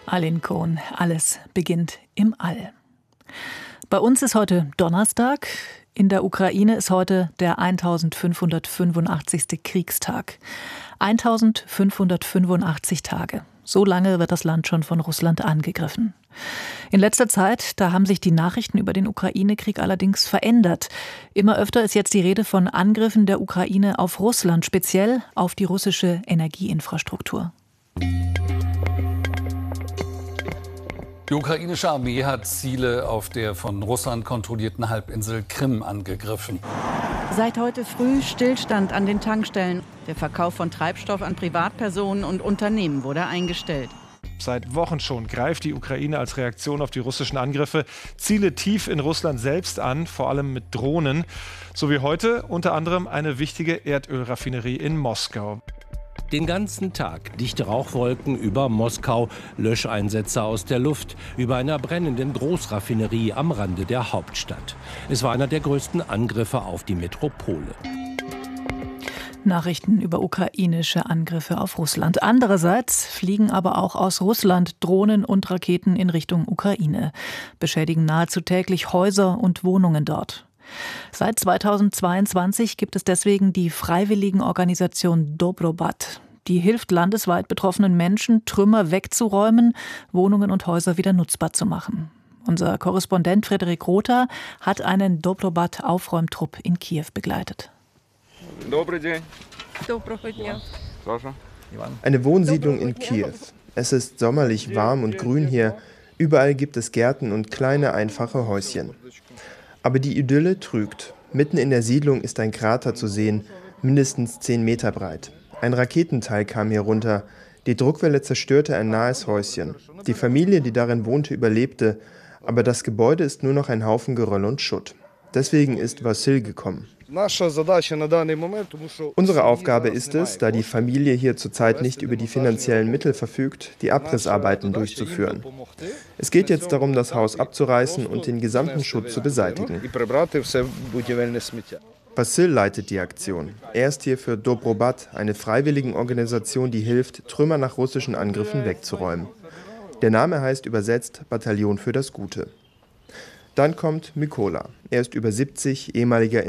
Aline Cohn, alles beginnt im All. Bei uns ist heute Donnerstag. In der Ukraine ist heute der 1585. Kriegstag. 1585 Tage. So lange wird das Land schon von Russland angegriffen. In letzter Zeit, da haben sich die Nachrichten über den Ukraine-Krieg allerdings verändert. Immer öfter ist jetzt die Rede von Angriffen der Ukraine auf Russland, speziell auf die russische Energieinfrastruktur. Die ukrainische Armee hat Ziele auf der von Russland kontrollierten Halbinsel Krim angegriffen. Seit heute früh Stillstand an den Tankstellen. Der Verkauf von Treibstoff an Privatpersonen und Unternehmen wurde eingestellt. Seit Wochen schon greift die Ukraine als Reaktion auf die russischen Angriffe Ziele tief in Russland selbst an, vor allem mit Drohnen. So wie heute unter anderem eine wichtige Erdölraffinerie in Moskau. Den ganzen Tag dichte Rauchwolken über Moskau, Löscheinsätze aus der Luft, über einer brennenden Großraffinerie am Rande der Hauptstadt. Es war einer der größten Angriffe auf die Metropole. Nachrichten über ukrainische Angriffe auf Russland. Andererseits fliegen aber auch aus Russland Drohnen und Raketen in Richtung Ukraine, beschädigen nahezu täglich Häuser und Wohnungen dort. Seit 2022 gibt es deswegen die Freiwilligenorganisation Dobrobat. Die hilft landesweit betroffenen Menschen, Trümmer wegzuräumen, Wohnungen und Häuser wieder nutzbar zu machen. Unser Korrespondent Frederik Rother hat einen Dobrobat-Aufräumtrupp in Kiew begleitet. Eine Wohnsiedlung in Kiew. Es ist sommerlich warm und grün hier. Überall gibt es Gärten und kleine, einfache Häuschen. Aber die Idylle trügt. Mitten in der Siedlung ist ein Krater zu sehen, mindestens 10 Meter breit. Ein Raketenteil kam hier runter. Die Druckwelle zerstörte ein nahes Häuschen. Die Familie, die darin wohnte, überlebte. Aber das Gebäude ist nur noch ein Haufen Geröll und Schutt. Deswegen ist Wassil gekommen. Unsere Aufgabe ist es, da die Familie hier zurzeit nicht über die finanziellen Mittel verfügt, die Abrissarbeiten durchzuführen. Es geht jetzt darum, das Haus abzureißen und den gesamten Schutt zu beseitigen. Wassil leitet die Aktion. Er ist hier für Dobrobat, eine Freiwilligenorganisation, die hilft, Trümmer nach russischen Angriffen wegzuräumen. Der Name heißt übersetzt Bataillon für das Gute. Dann kommt Mykola. Er ist über 70, ehemaliger